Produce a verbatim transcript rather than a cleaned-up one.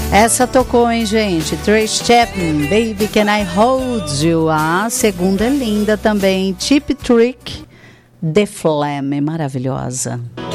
Essa tocou, hein, gente? Trace Chapman, Baby Can I Hold You? A segunda é linda também. Cheap Trick, The Flame, maravilhosa.